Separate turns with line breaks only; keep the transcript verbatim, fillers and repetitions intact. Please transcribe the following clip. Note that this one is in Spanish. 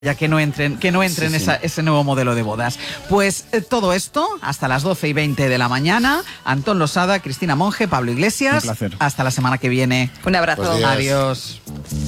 ya que no entren, que no entren sí, sí. Esa, ese nuevo modelo de bodas. Pues eh, todo esto hasta las doce y veinte de la mañana. Antón Losada, Cristina Monge, Pablo Iglesias.
Un placer.
Hasta la semana que viene.
Un abrazo.
Pues
adiós.